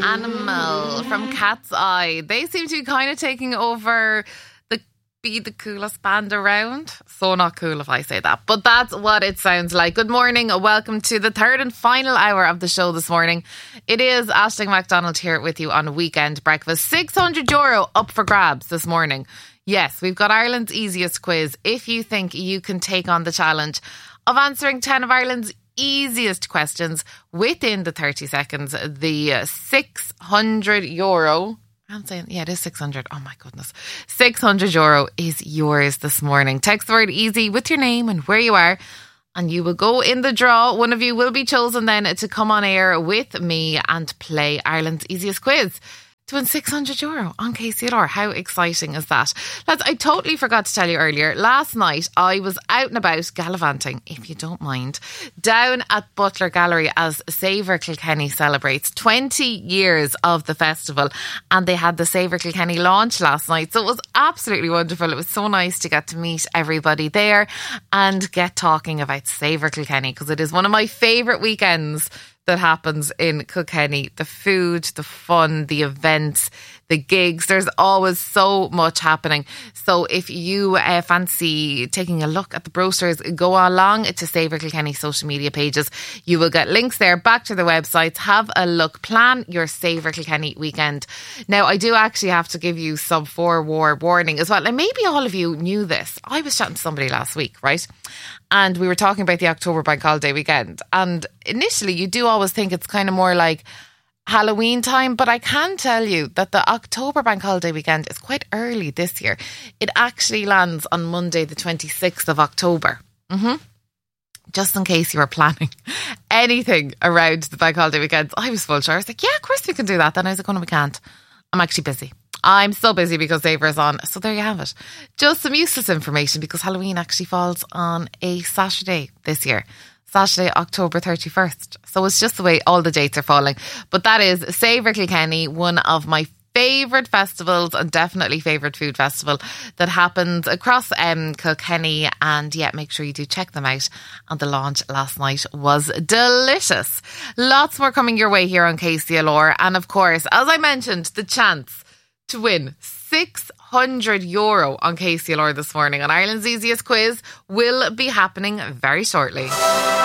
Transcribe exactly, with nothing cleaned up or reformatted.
Animal from Cat's Eye. They seem to be kind of taking over the be the coolest band around. So not cool if I say that, but that's what it sounds like. Good morning. Welcome to the third and final hour of the show this morning. It is Aisling MacDonald here with you on Weekend Breakfast. six hundred euro up for grabs this morning. Yes, we've got Ireland's easiest quiz. If you think you can take on the challenge of answering ten of Ireland's easiest questions within the thirty seconds, the six hundred euro, I'm saying, yeah, it is six hundred. Oh my goodness. six hundred euro is yours this morning. Text the word easy with your name and where you are, and you will go in the draw. One of you will be chosen then to come on air with me and play Ireland's easiest quiz to win six hundred euro on K C L R. How exciting is that? Lads, I totally forgot to tell you earlier. Last night, I was out and about gallivanting, if you don't mind, down at Butler Gallery as Savour Kilkenny celebrates twenty years of the festival. And they had the Savour Kilkenny launch last night. So it was absolutely wonderful. It was so nice to get to meet everybody there and get talking about Savour Kilkenny, because it is one of my favourite weekends that happens in Kilkenny. The food, the fun, the events, the gigs. There's always so much happening. So if you uh, fancy taking a look at the brochures, go along to Savour Kilkenny social media pages. You will get links there back to the websites. Have a look. Plan your Savour Kilkenny weekend. Now, I do actually have to give you some forewar warning as well. And maybe all of you knew this. I was chatting to somebody last week, right? And we were talking about the October Bank Holiday weekend. And initially, you do always think it's kind of more like Halloween time, but I can tell you that the October Bank Holiday weekend is quite early this year. It actually lands on Monday, the twenty-sixth of October. Mm-hmm. Just in case you were planning anything around the Bank Holiday weekend. I was full sure. I was like, yeah, of course we can do that. Then I was like, oh no, we can't. I'm actually busy. I'm so busy because Savour is on. So there you have it. Just some useless information because Halloween actually falls on a Saturday this year. Saturday, October thirty-first. So it's just the way all the dates are falling. But that is Savour Kilkenny, one of my favourite festivals and definitely favourite food festival that happens across um, Kilkenny. And yeah, make sure you do check them out. And the launch last night was delicious. Lots more coming your way here on K C L R. And of course, as I mentioned, the chance to win six hundred euro on K C L R this morning on Ireland's easiest quiz will be happening very shortly.